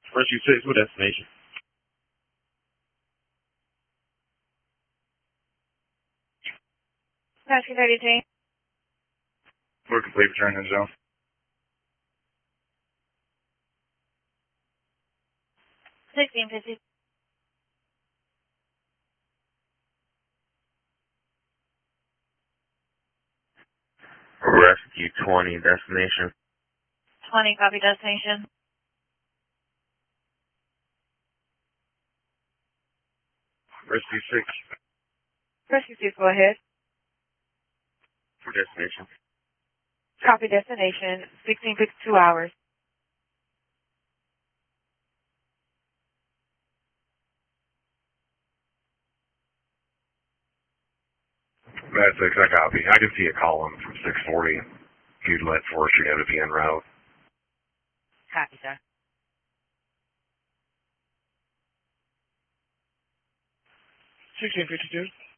Rescue 6, what destination? Rescue 33. We're complete, return to the zone. 1650. Rescue 20, destination. 20, copy destination. Rescue 6, Rescue 6, go ahead. for destination. Copy destination, 1652 hours. That's 6, I copy. I can see a column from 640. If you'd let Forestry know to be en route. Copy, sir. 1652.